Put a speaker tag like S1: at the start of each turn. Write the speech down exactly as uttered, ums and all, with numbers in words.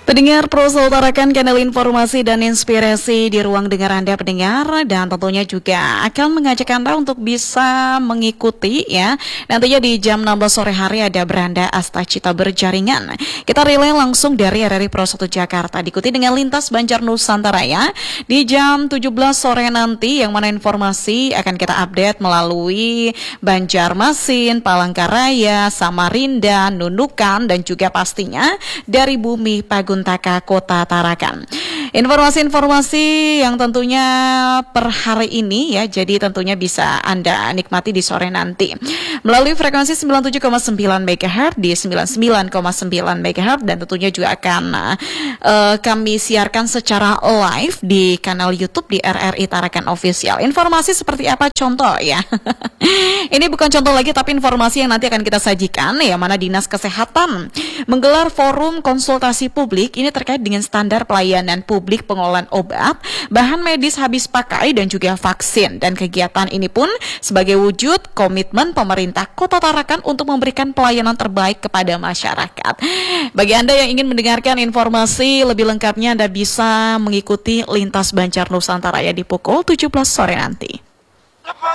S1: Pendengar Pro Utarakan kanal informasi dan inspirasi di ruang dengar Anda pendengar, dan tentunya juga akan mengajak Anda untuk bisa mengikuti ya. Nantinya di jam enam belas sore hari ada Beranda Astacita Berjaringan. Kita relay langsung dari R R I Pro satu Jakarta, diikuti dengan lintas Banjar Nusantara ya. Di jam tujuh belas sore nanti, yang mana informasi akan kita update melalui Banjarmasin, Palangkaraya, Samarinda, Nunukan, dan juga pastinya dari Bumi Pagun Taka Kota Tarakan. Informasi-informasi yang tentunya per hari ini ya, jadi tentunya bisa Anda nikmati di sore nanti melalui frekuensi sembilan puluh tujuh koma sembilan megahertz di sembilan puluh sembilan koma sembilan megahertz, dan tentunya juga akan uh, kami siarkan secara live di kanal YouTube di R R I Tarakan Official. Informasi seperti apa contoh ya? Ini bukan contoh lagi, tapi informasi yang nanti akan kita sajikan, yang mana Dinas Kesehatan menggelar forum konsultasi publik ini terkait dengan standar pelayanan publik pengolahan obat, bahan medis habis pakai, dan juga vaksin. Dan kegiatan ini pun sebagai wujud komitmen pemerintah Kota Tarakan untuk memberikan pelayanan terbaik kepada masyarakat. Bagi Anda yang ingin mendengarkan informasi lebih lengkapnya, Anda bisa mengikuti Lintas Banjar Nusantara ya di pukul tujuh belas sore nanti.